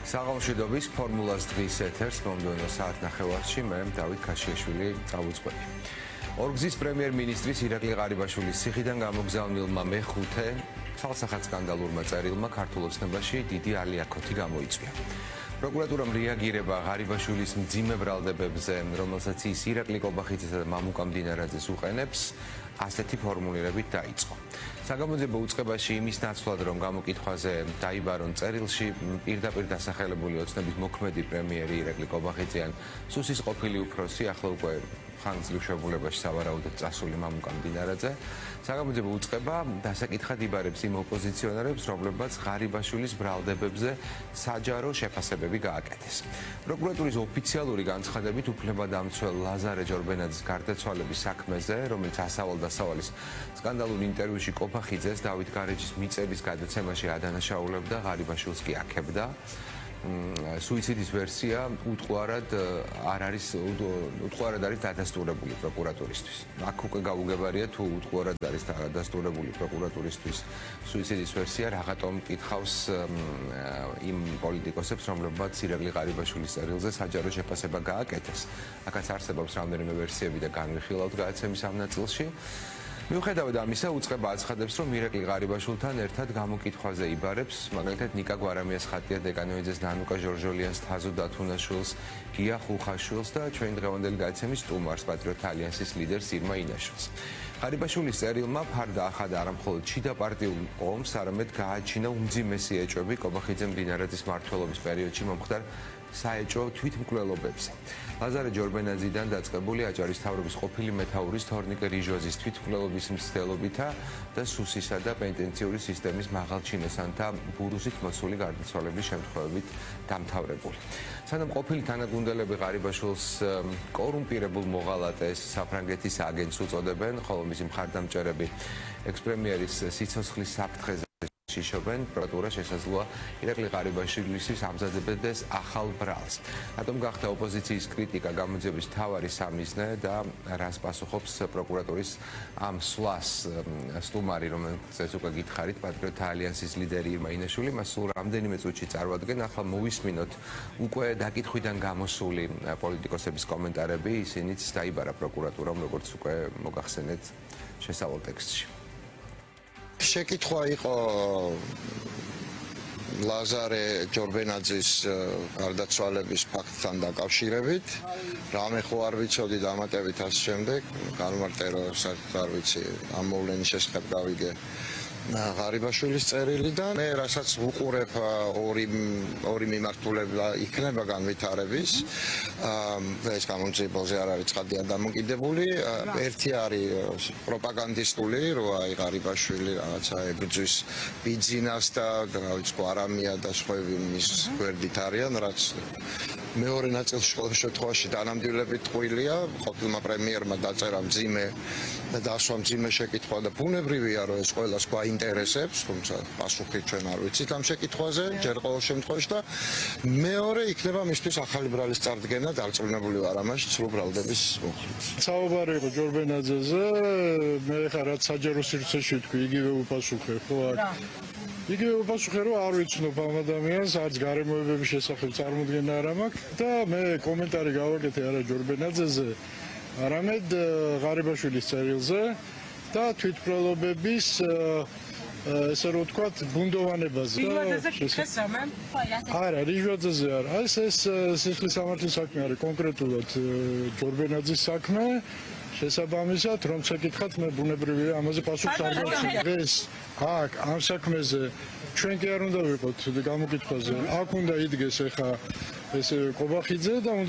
საღამოშვიდობის ფორმულას დღის ეთერს მომდევნო საათნახევარში მე დავით ქაშიაშვილი წავუძღვები. ორგზის პრემიერ-მინისტრის ირაკლი ყარიბაშვილის ციხიდან გამოგზავნილმა მეხუთე ცალსახად სკანდალურმა წერილმა ქართულ ოცნებაში დიდი ალიაქოთი გამოიწვია. პროკურატურამ რეაგირება ღარიბაშვილის მძიმე ბრალდებებზე, რომელსაც ის ირაკლი კობახიძესა და მამუკა მდინარაძეს უყენებს, ასეთი ფორმულირებით დაიწყო. საგამოძიებო უწყებაში იმის ნაცვლად, რომ გამოკითხვაზე დაიბარონ წერილში პირდაპირ დასახელებული ოცნების მოქმედი პრემიერი ირაკლი კობახიძე ან სუსის ყოფილი უფროსი, ახლა უკვე ხანგრძლივ შებულებაში სავარაუდოდ წასული მამუკა მდინარაძე, საგამოძიებო უწყება დასაკითხად იბარებს იმ ოპოზიციონერებს, რომლებმაც ღარიბაშვილის ბრალდებებზე საჯარო შეფასებები გააკეთეს. პროკურატურის ოფიციალური განცხადებით უფლებადამცველ ლაზარე ჯორბენაძის გარდაცვალების საქმეზე, რომელიც ასავალ-დასავალის სკანდალურ ინტერვიუში კობახიძეს დავით გარეჯის მიწების გადაცემაში ადანაშაულებდა, ღარიბაშვილს კი აქებდა. სუიციდის ვერსია უტყუარად არის დადასტურებული პროკურატურისთვის. აქ უკვე გაუგებარია თუ უტყუარად არის დადასტურებული პროკურატურისთვის სუიციდის ვერსია, რაღაცომ კითხავს იმ პოლიტიკოსებს, რომლებმაც ირაკლი ყარიბაშვილის წერილზე საჯარო შეფასება გააკეთეს. აქაც არსებობს რამდენიმე ვერსიები და განვიხილავთ გადაცემის ამ ნაწილში. მიუხედავად ამისა, უწყება აცხადებს, რომ ირაკლი ყარიბაშვილთან ერთად გამოკითხვაზე იბარებს, მაგალითად ნიკა გვარამიას, ხატია დეკანოიძეს, ნანუკა ჟორჟოლიანს, თაზო დათუნაშვილს, გია ხუხაშვილს და ჩვენი დღევანდელი გადაცემის სტუმარს, პატრიოტთა ალიანსის ლიდერს ირმა ინაშვილს. ღარიბაშვილის წერილმა ფარდა ახადა არა მხოლოდ შიდა პარტიულ ომს, არამედ გააჩინა უმძიმესი ეჭვები კობახიძე მდინარაძის მმართველობის პერიოდში მომხდარ საეჭვო თვითმკვლელობებზე. ლაზარე ჯორბენაძიდან დაწყებული აჭარისთავრობის ყოფილი მეთაურის თორნიკე რიჟოზის თვითმკვლელობის მცდელობითა და სუსისა და პენტენციური სისტემის მაღალჩინოსანთა ბურუსით მოსული გარდაცვალების შემთხვევებით დამთავრებული. სანამ ყოფილი თანაგუნდელები ღარიბაშვილს კორუმპირებულ მოღალატეს საფრანგეთის აგენტს უწოდებენ, ხოლო მისი მხარდამჭერები ექს-პრემიერის სიცოცხლის საფრთხეზე შიშობენ, პროკურატურა შესაძლოა ირაკლი ყარიბაშვილისთვის ამზადებდეს ახალ ბრალს. რატომ გახდა ოპოზიციის კრიტიკა გამოძიების მთავარი სამიზნე და რას პასუხობს პროკურატურის ამ სვლას სტუმარი, რომელსაც უკვე გითხარით, პატრიოტთა ალიანსის ლიდერი ირმა ინაშვილი, მას სულ რამდენიმე წუთში წარვადგენ. ახლა მოვისმინოთ უკვე დაკითხვიდან გამოსული პოლიტიკოსების კომენტარები, ისინიც დაიბარა პროკურატურამ, როგორც უკვე მოგახსენეთ შესავალ ტექსტში. შეკითხვა იყო ლაზარე ჯორბენაძის გარდაცვალების ფაქტთან დაკავშირებით. რამე ხო არ ვიცოდი დამატებით ამ შემდეგ, განმარტო საერთოდ არ ვიცი ამ მოვლენის შესახებ გავიგე ღარიბაშვილის წერილიდან. მე რასაც ვუყურებ ორი მიმართულება იქნება განვითარების. ეს გამომძიებელზე არ არის ცხადია დამოკიდებული. ერთი არის პროპაგანდისტული, რომ აი ღარიბაშვილი რაღაცა ებრძვის ბიძინას და რა ვიცი გვარამია და სხვები მის გვერდით არიან, რაც მეორე ნაწილში ყოველ შემთხვევაში დანამდვილებით ტყუილია. ყოფილმა პრემიერმა დაწერა მძიმე და დასვა მძიმე შეკითხვა და ბუნებრივია, რომ ეს ყველას გვაინტერესებს, თუმცა პასუხი ჩვენ არ ვიცით ამ შეკითხვაზე, ჯერ ყოველ შემთხვევაში და მეორე იქნება მისთვის ახალი ბრალის წარდგენა, დარწმუნებული ვარ ამაში სრულ ბრალდების მოხდით. საუბარი იყო ჯორბენაძეზე, მე ხა რაც საჯარო სივრცეში ვთქვი, იგივე უპასუხე, ხო აქ. იგივე უპასუხე, რომ არ ვიცნობ ამ ადამიანს, არც გარემოებების შესახებ წარმოდგენა არ მაქვს და მე კომენტარი გავაკეთე არა ჯორბენაძეზე, არამედ ღარიბაშვილის წერილზე და თვითმკვლელობების ესე რომ ვთქვათ, ბუნდოვანებაზე. რიჟვაძეზე კითხეს რამე? არა, რიჟვაძეზე არა. ეს სისხლის სამართლის საქმე არის კონკრეტულად ჯორბენაძის საქმე. შესაბამისად, რომ შეკითხათ, მე ბუნებრივია ამაზე პასუხს არ გავცემ. ეს აქ ამ საქმეზე ჩვენ კი არ უნდა ვიყოთ გამოკითხვაზე. აქ უნდა იდგეს ეხა ეს კობახიძე და